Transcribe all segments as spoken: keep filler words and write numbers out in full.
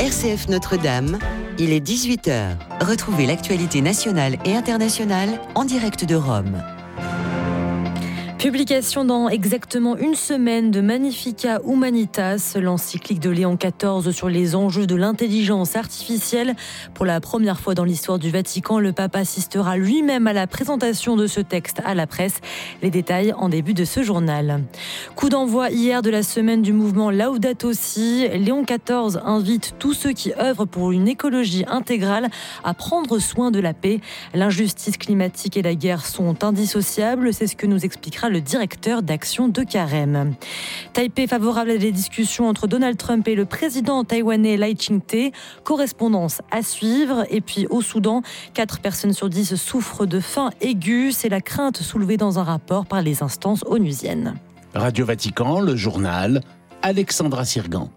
R C F Notre-Dame, il est dix-huit heures. Retrouvez l'actualité nationale et internationale en direct de Rome. Publication dans exactement une semaine de Magnificat Humanitas, l'encyclique de Léon quatorze sur les enjeux de l'intelligence artificielle. Pour la première fois dans l'histoire du Vatican, le pape assistera lui-même à la présentation de ce texte à la presse. Les détails en début de ce journal. Coup d'envoi hier de la semaine du mouvement Laudato Si. Léon quatorze invite tous ceux qui œuvrent pour une écologie intégrale à prendre soin de la paix. L'injustice climatique et la guerre sont indissociables, c'est ce que nous expliquera le directeur d'Action de Carême. Taipei favorable à des discussions entre Donald Trump et le président taïwanais Lai Ching-te. Correspondance à suivre. Et puis au Soudan, quatre personnes sur dix souffrent de faim aiguë. C'est la crainte soulevée dans un rapport par les instances onusiennes. Radio Vatican, le journal, Alexandra Sirgan.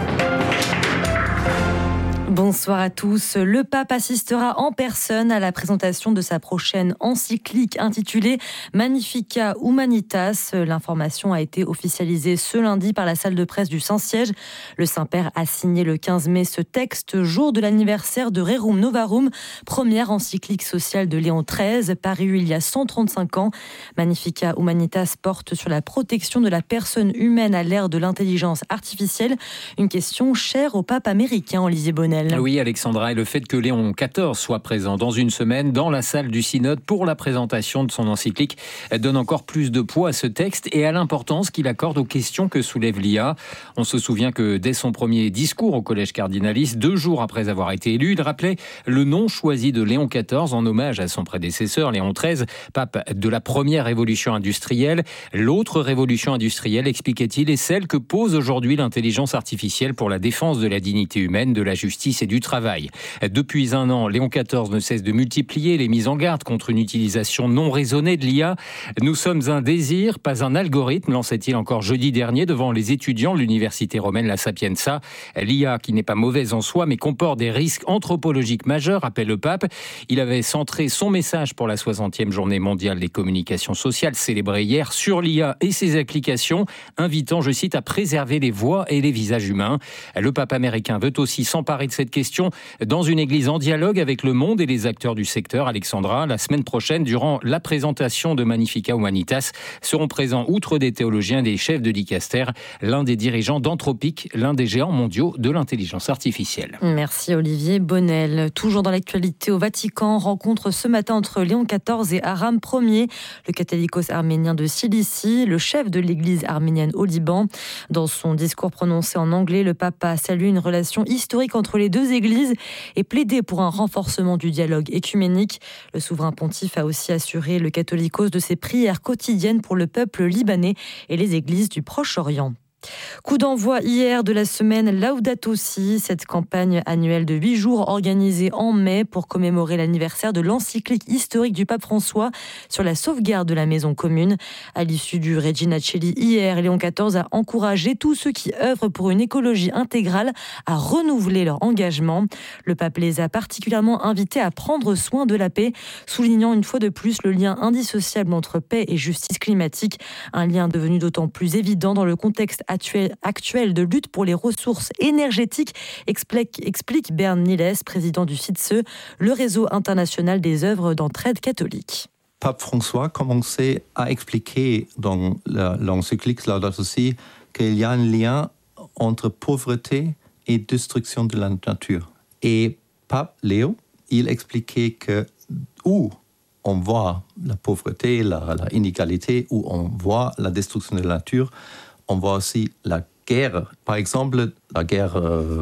Bonsoir à tous. Le pape assistera en personne à la présentation de sa prochaine encyclique intitulée Magnificat Humanitas. L'information a été officialisée ce lundi par la salle de presse du Saint-Siège. Le Saint-Père a signé le quinze mai ce texte, jour de l'anniversaire de Rerum Novarum, première encyclique sociale de Léon treize, parue il y a cent trente-cinq ans. Magnificat Humanitas porte sur la protection de la personne humaine à l'ère de l'intelligence artificielle, une question chère au pape américain, Olivier Bonnel. Oui, Alexandra, et le fait que Léon quatorze soit présent dans une semaine dans la salle du synode pour la présentation de son encyclique donne encore plus de poids à ce texte et à l'importance qu'il accorde aux questions que soulève l'I A. On se souvient que dès son premier discours au collège cardinaliste, deux jours après avoir été élu, il rappelait le nom choisi de Léon quatorze en hommage à son prédécesseur Léon treize, pape de la première révolution industrielle. L'autre révolution industrielle, expliquait-il, est celle que pose aujourd'hui l'intelligence artificielle pour la défense de la dignité humaine, de la justice et du travail. Depuis un an, Léon quatorze ne cesse de multiplier les mises en garde contre une utilisation non raisonnée de l'I A. Nous sommes un désir, pas un algorithme, lançait-il encore jeudi dernier devant les étudiants de l'université romaine La Sapienza. L'I A qui n'est pas mauvaise en soi mais comporte des risques anthropologiques majeurs, rappelle le pape. Il avait centré son message pour la soixantième journée mondiale des communications sociales célébrée hier sur l'I A et ses applications, invitant, je cite, à préserver les voix et les visages humains. Le pape américain veut aussi s'emparer de cette question dans une église en dialogue avec le monde et les acteurs du secteur. Alexandra, la semaine prochaine, durant la présentation de Magnificat Humanitas, seront présents, outre des théologiens, des chefs de dicaster, l'un des dirigeants d'Anthropic, l'un des géants mondiaux de l'intelligence artificielle. Merci Olivier Bonnel. Toujours dans l'actualité au Vatican, rencontre ce matin entre Léon quatorze et Aram Ier, le catholicos arménien de Cilicie, le chef de l'église arménienne au Liban. Dans son discours prononcé en anglais, le pape a salué une relation historique entre les deux églises et plaidé pour un renforcement du dialogue écuménique. Le souverain pontife a aussi assuré le catholicos de ses prières quotidiennes pour le peuple libanais et les églises du Proche-Orient. Coup d'envoi hier de la semaine Laudato Si, cette campagne annuelle de huit jours organisée en mai pour commémorer l'anniversaire de l'encyclique historique du pape François sur la sauvegarde de la maison commune. À l'issue du Regina Coeli hier, Léon quatorze a encouragé tous ceux qui œuvrent pour une écologie intégrale à renouveler leur engagement. Le pape les a particulièrement invités à prendre soin de la paix, soulignant une fois de plus le lien indissociable entre paix et justice climatique, un lien devenu d'autant plus évident dans le contexte actuel de lutte pour les ressources énergétiques, explique, explique Bernd Niles, président du C I D S E, le réseau international des œuvres d'entraide catholique. Pape François commençait à expliquer dans l'encyclique Laudato Si qu'il y a un lien entre pauvreté et destruction de la nature. Et Pape Léo, il expliquait que où on voit la pauvreté, la, la inégalité, où on voit la destruction de la nature, on voit aussi la guerre. Par exemple, la guerre euh,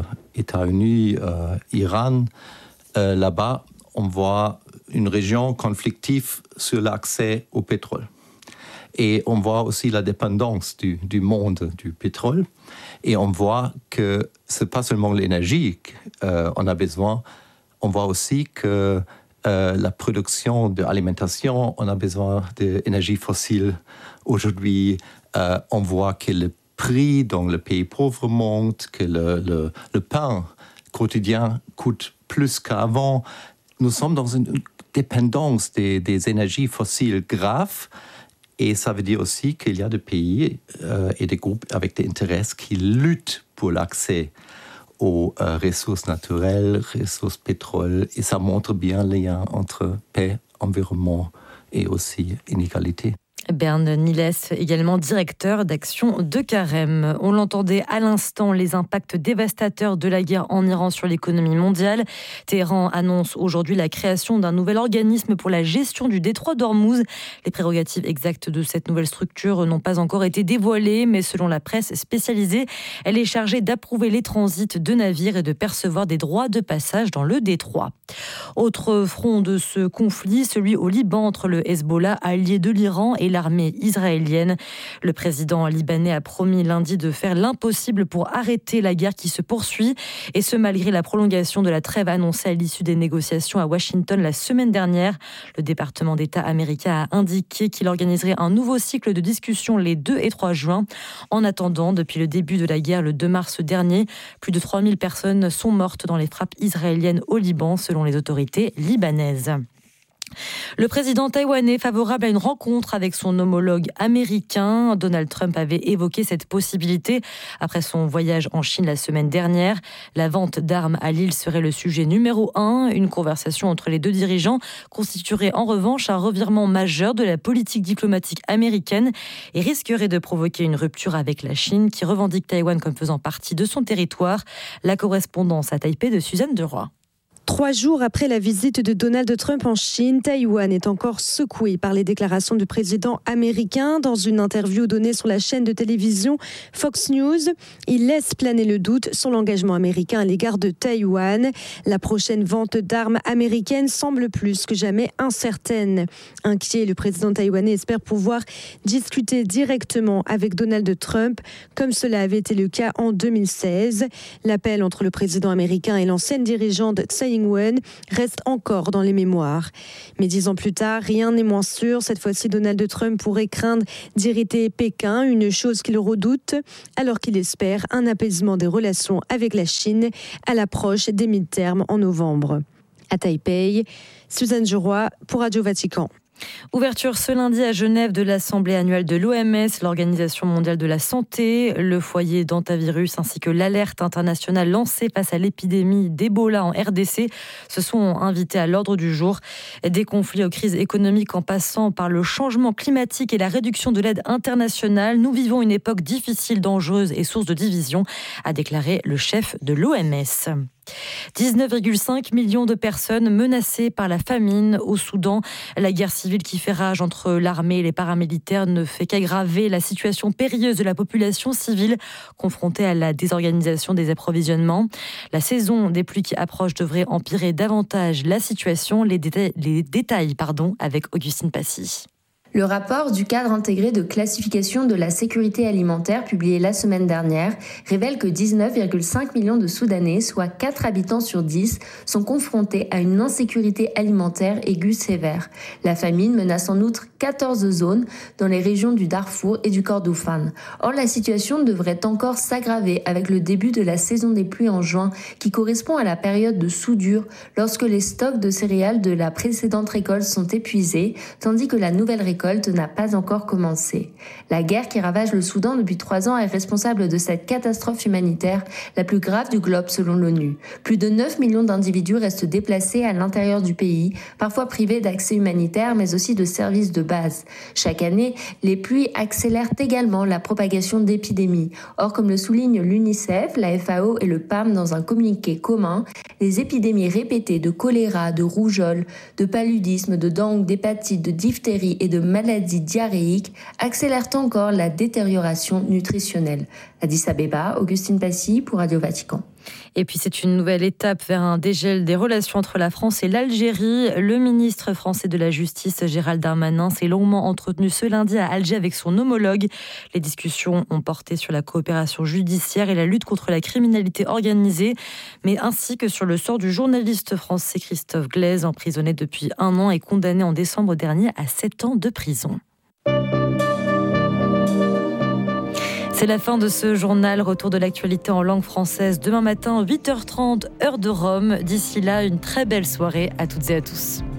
États-Unis-Iran, euh, là-bas, on voit une région conflictive sur l'accès au pétrole. Et on voit aussi la dépendance du, du monde du pétrole. Et on voit que ce n'est pas seulement l'énergie qu'on euh, a besoin, on voit aussi que euh, la production de l'alimentation, on a besoin d'énergie fossile. Aujourd'hui, Euh, on voit que le prix dans les pays pauvres monte, que le, le, le pain quotidien coûte plus qu'avant. Nous sommes dans une dépendance des, des énergies fossiles grave. Et ça veut dire aussi qu'il y a des pays euh, et des groupes avec des intérêts qui luttent pour l'accès aux euh, ressources naturelles, ressources pétrole, et ça montre bien le lien entre paix, environnement et aussi inégalité. Bernd Niles, également directeur d'Action de Carême. On l'entendait à l'instant, les impacts dévastateurs de la guerre en Iran sur l'économie mondiale. Téhéran annonce aujourd'hui la création d'un nouvel organisme pour la gestion du détroit d'Ormuz. Les prérogatives exactes de cette nouvelle structure n'ont pas encore été dévoilées, mais selon la presse spécialisée, elle est chargée d'approuver les transits de navires et de percevoir des droits de passage dans le détroit. Autre front de ce conflit, celui au Liban entre le Hezbollah, allié de l'Iran, et l'armée israélienne. Le président libanais a promis lundi de faire l'impossible pour arrêter la guerre qui se poursuit, et ce malgré la prolongation de la trêve annoncée à l'issue des négociations à Washington la semaine dernière. Le département d'État américain a indiqué qu'il organiserait un nouveau cycle de discussions les deux et trois juin. En attendant, depuis le début de la guerre le deux mars dernier, plus de trois mille personnes sont mortes dans les frappes israéliennes au Liban, selon les autorités libanaises. Le président taïwanais favorable à une rencontre avec son homologue américain. Donald Trump avait évoqué cette possibilité après son voyage en Chine la semaine dernière. La vente d'armes à l'île serait le sujet numéro un. Une conversation entre les deux dirigeants constituerait en revanche un revirement majeur de la politique diplomatique américaine et risquerait de provoquer une rupture avec la Chine qui revendique Taïwan comme faisant partie de son territoire. La correspondance à Taipei de Suzanne Deroy. Trois jours après la visite de Donald Trump en Chine, Taïwan est encore secoué par les déclarations du président américain. Dans une interview donnée sur la chaîne de télévision Fox News, il laisse planer le doute sur l'engagement américain à l'égard de Taïwan. La prochaine vente d'armes américaines semble plus que jamais incertaine. Inquiet, le président taïwanais espère pouvoir discuter directement avec Donald Trump, comme cela avait été le cas en deux mille seize. L'appel entre le président américain et l'ancienne dirigeante Tsai Ing-wen reste encore dans les mémoires. Mais dix ans plus tard, rien n'est moins sûr. Cette fois-ci, Donald Trump pourrait craindre d'irriter Pékin, une chose qu'il redoute, alors qu'il espère un apaisement des relations avec la Chine à l'approche des mi-termes en novembre. À Taipei, Suzanne Deroy pour Radio Vatican. Ouverture ce lundi à Genève de l'Assemblée annuelle de l'O M S, l'Organisation mondiale de la santé. Le foyer d'hantavirus ainsi que l'alerte internationale lancée face à l'épidémie d'Ebola en R D C se sont invités à l'ordre du jour. Des conflits aux crises économiques en passant par le changement climatique et la réduction de l'aide internationale, nous vivons une époque difficile, dangereuse et source de division, a déclaré le chef de l'O M S. dix-neuf virgule cinq millions de personnes menacées par la famine au Soudan. La guerre civile qui fait rage entre l'armée et les paramilitaires ne fait qu'aggraver la situation périlleuse de la population civile confrontée à la désorganisation des approvisionnements. La saison des pluies qui approche devrait empirer davantage la situation. Les détails, les détails pardon, avec Augustine Passy. Le rapport du cadre intégré de classification de la sécurité alimentaire publié la semaine dernière révèle que dix-neuf virgule cinq millions de Soudanais, soit quatre habitants sur dix, sont confrontés à une insécurité alimentaire aiguë sévère. La famine menace en outre quatorze zones dans les régions du Darfour et du Kordofan. Or, la situation devrait encore s'aggraver avec le début de la saison des pluies en juin, qui correspond à la période de soudure lorsque les stocks de céréales de la précédente récolte sont épuisés, tandis que la nouvelle récolte n'a pas encore commencé. La guerre qui ravage le Soudan depuis trois ans est responsable de cette catastrophe humanitaire, la plus grave du globe selon l'ONU. Plus de neuf millions d'individus restent déplacés à l'intérieur du pays, parfois privés d'accès humanitaire, mais aussi de services de base. Chaque année, les pluies accélèrent également la propagation d'épidémies. Or, comme le souligne l'UNICEF, la F A O et le P A M dans un communiqué commun, les épidémies répétées de choléra, de rougeole, de paludisme, de dengue, d'hépatite, de diphtérie et de maladies diarrhéiques accélèrent encore la détérioration nutritionnelle. Addis Abeba, Augustine Passy pour Radio Vatican. Et puis c'est une nouvelle étape vers un dégel des relations entre la France et l'Algérie. Le ministre français de la Justice, Gérald Darmanin, s'est longuement entretenu ce lundi à Alger avec son homologue. Les discussions ont porté sur la coopération judiciaire et la lutte contre la criminalité organisée, mais ainsi que sur le sort du journaliste français Christophe Glaise, emprisonné depuis un an et condamné en décembre dernier à sept ans de prison. C'est la fin de ce journal. Retour de l'actualité en langue française demain matin, huit heures trente, heure de Rome. D'ici là, une très belle soirée à toutes et à tous.